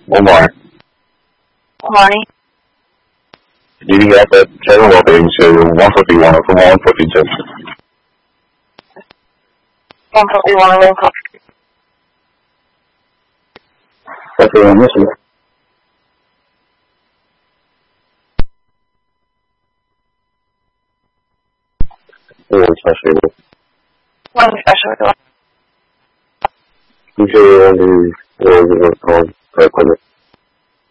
Good morning. Good morning. Do you have that general operating schedule 151 from 152? 151, 152. That's the one, yes, especially One special door. usually on the called equipment.